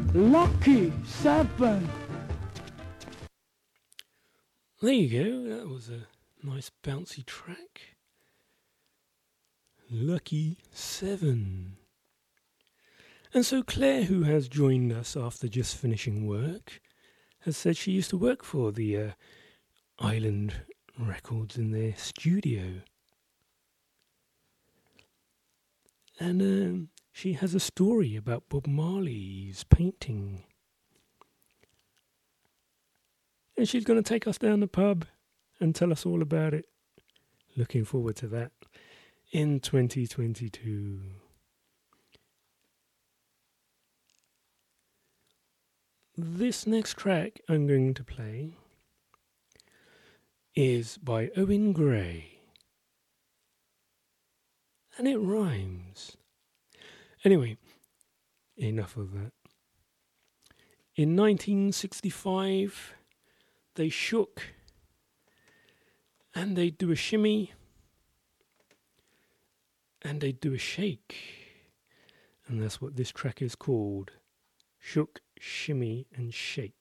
Lucky 7. There you go, that was a nice bouncy track. Lucky 7. And so Claire, who has joined us after just finishing work, has said she used to work for the Island Records in their studio. And she has a story about Bob Marley's painting. And she's going to take us down the pub and tell us all about it. Looking forward to that in 2022. This next track I'm going to play is by Owen Gray. And it rhymes. Anyway, enough of that. In 1965, they shook and they'd do a shimmy and they'd do a shake. And that's what this track is called. Shook, shimmy and shake.